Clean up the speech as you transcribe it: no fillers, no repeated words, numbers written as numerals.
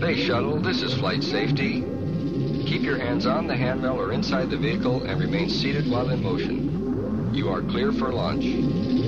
Space Shuttle, this is flight safety. Keep your hands on the handrail or inside the vehicle and remain seated while in motion. You are clear for launch.